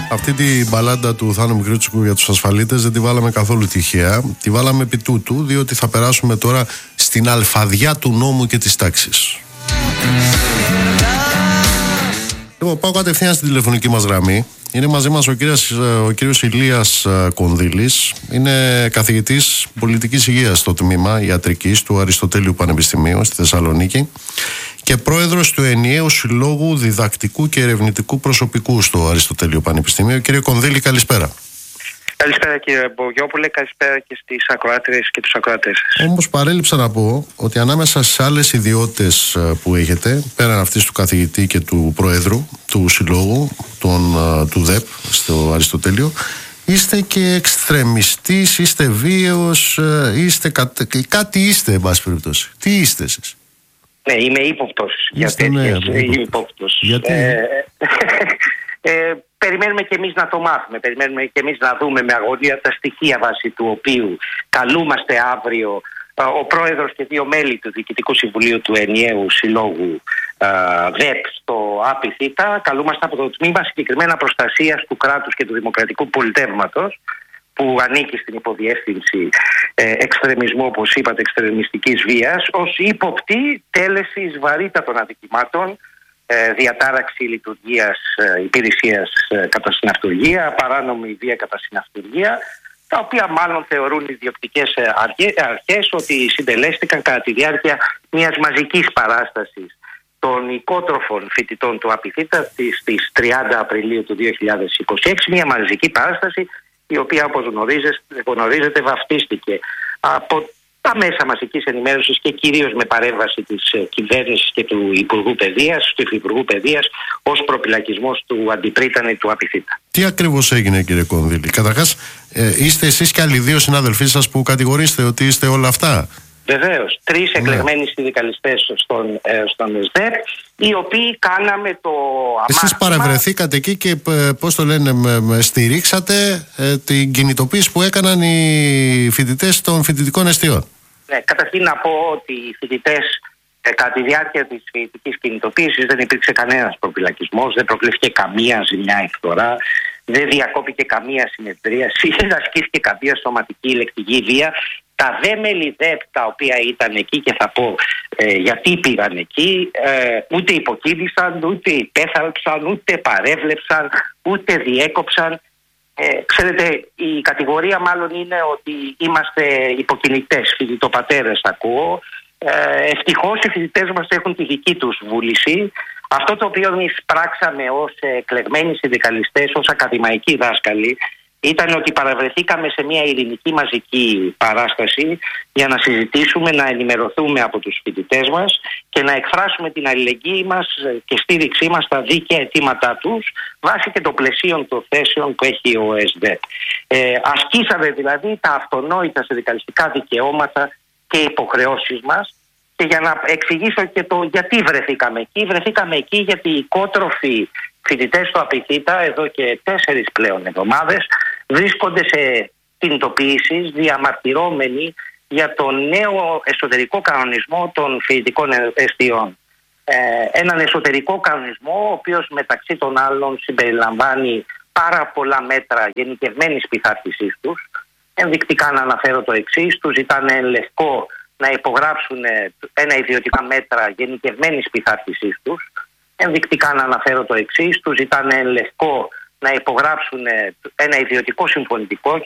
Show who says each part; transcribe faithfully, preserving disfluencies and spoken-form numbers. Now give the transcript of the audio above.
Speaker 1: Αυτή την μπαλάντα του Θάνου Μικρούτσικου για τους ασφαλίτες δεν τη βάλαμε καθόλου τυχαία. Τη βάλαμε επί τούτου, διότι θα περάσουμε τώρα στην αλφαδιά του νόμου και της τάξης. Λοιπόν, πάω κατευθείαν στην τηλεφωνική μας γραμμή. Είναι μαζί μας ο κύριος, ο κύριος Ηλίας Κονδύλης. Είναι καθηγητής πολιτικής υγείας στο τμήμα ιατρικής του Αριστοτέλειου Πανεπιστημίου στη Θεσσαλονίκη και πρόεδρος του ενιαίου συλλόγου διδακτικού και ερευνητικού προσωπικού στο Αριστοτέλειο Πανεπιστημίου. Κύριε Κονδύλη, καλησπέρα.
Speaker 2: Καλησπέρα κύριε Μπογιόπουλε, καλησπέρα και στις ακροάτριες και τους ακροατές.
Speaker 1: Όμως παρέλειψα να πω ότι ανάμεσα σε άλλες ιδιότητες που έχετε, πέραν αυτής του καθηγητή και του πρόεδρου του συλλόγου, τον, του ΔΕΠ στο Αριστοτέλειο, είστε και εξτρεμιστής, είστε βίαιος, είστε κάτι, κάτι είστε εν πάση περιπτώσει. Τι είστε εσείς?
Speaker 2: Ναι, είμαι ύποπτος για τέτοιες, ναι, ύποπτος.
Speaker 1: Γιατί?
Speaker 2: Ε, ε, περιμένουμε και εμείς να το μάθουμε, περιμένουμε και εμείς να δούμε με αγωνία τα στοιχεία βάσει του οποίου καλούμαστε αύριο ο πρόεδρος και δύο μέλη του Διοικητικού Συμβουλίου του Ενιαίου Συλλόγου ΔΕΠ στο ΑΠΙΘΙΤΑ, καλούμαστε από το τμήμα συγκεκριμένα προστασίας του κράτους και του δημοκρατικού πολιτεύματος, που ανήκει στην υποδιεύθυνση ε, εξτρεμισμού, όπως είπατε, εξτρεμιστικής βίας, ως ύποπτη τέλεσης βαρύτατων αδικημάτων, ε, διατάραξη λειτουργίας ε, υπηρεσίας ε, κατά συναυτουργία, παράνομη βία κατά συναυτουργία, τα οποία μάλλον θεωρούν οι διοκτικές ε, αρχές ότι συντελέστηκαν κατά τη διάρκεια μιας μαζικής παράστασης των οικότροφων φοιτητών του ΑΠΙΘΙΤΑ στις τριάντα Απριλίου του δύο χιλιάδες είκοσι έξι, μια μαζική παράσταση η οποία, όπως γνωρίζετε, γνωρίζετε βαφτίστηκε από τα μέσα μαζικής ενημέρωσης και κυρίως με παρέμβαση της κυβέρνησης και του Υπουργού Παιδείας, του Υφυπουργού Παιδείας, ως προπυλακισμός του αντιπρίτανη του ΑΠΙΘΙΤΑ. Τι ακριβώς έγινε, κύριε Κονδύλη? Καταρχάς, ε, είστε εσείς και άλλοι δύο συναδελφοί σας που κατηγορείστε ότι είστε όλα αυτά? Βεβαίως, τρεις ναι. εκλεγμένοι συνδικαλιστές στον, ε, στον ΕΣΔΕΠ, οι οποίοι κάναμε το αμάρτημα.
Speaker 1: Εσείς παρευρεθήκατε εκεί και πώς το λένε, με, με στηρίξατε ε, την κινητοποίηση που έκαναν οι φοιτητές των φοιτητικών εστιών.
Speaker 2: Ναι, καταρχήν να πω ότι οι φοιτητές ε, κατά τη διάρκεια της φοιτητικής κινητοποίησης δεν υπήρξε κανένας προπυλακισμός, δεν προκλήθηκε καμία ζημιά ή φθορά, δεν διακόπηκε καμία συνεδρίαση, δεν ασκήθηκε καμία σωματική ηλεκτρική βία. Τα δε μέλη ΔΕΠ τα οποία ήταν εκεί, και θα πω ε, γιατί πήγαν εκεί, ε, ούτε υποκίνησαν, ούτε υπέθαλψαν, ούτε παρέβλεψαν, ούτε διέκοψαν. Ε, ξέρετε, η κατηγορία μάλλον είναι ότι είμαστε υποκινητές φοιτητοπατέρες, ακούω. Ε, ευτυχώς οι φοιτητές μας έχουν τη δική τους βούληση. Αυτό το οποίο εμείς πράξαμε ως εκλεγμένοι συνδικαλιστές, ως ακαδημαϊκοί δάσκαλοι, ήταν ότι παραβρεθήκαμε σε μια ειρηνική μαζική παράσταση για να συζητήσουμε, να ενημερωθούμε από τους φοιτητές μας και να εκφράσουμε την αλληλεγγύη μας και στήριξή μας στα δίκαια αιτήματά τους, βάσει και των πλαισίων των θέσεων που έχει ο ΕΣΔΕΠ. Ε, ασκήσαμε δηλαδή τα αυτονόητα συνδικαλιστικά δικαιώματα και υποχρεώσεις μας. Και για να εξηγήσω και το γιατί βρεθήκαμε εκεί, βρεθήκαμε εκεί γιατί οι οικότροφοι φοιτητές του ΑΠΙΘΙΤΑ εδώ και τέσσερις πλέον εβδομάδες βρίσκονται σε κινητοποιήσεις διαμαρτυρώμενοι για το νέο εσωτερικό κανονισμό των φοιτητικών εστιών. Ε, έναν εσωτερικό κανονισμό ο οποίος μεταξύ των άλλων συμπεριλαμβάνει πάρα πολλά μέτρα γενικευμένης πειθάρχησής τους. Ενδεικτικά να αναφέρω το εξής: τους ζητάνε λευκό να υπογράψουν ένα ιδιωτικά μέτρα γενικευμένης πειθάρχησής τους. Ενδεικτικά να αναφέρω το εξής: τους ζητάνε λευκό να υπογράψουν ένα ιδιωτικό συμφωνητικό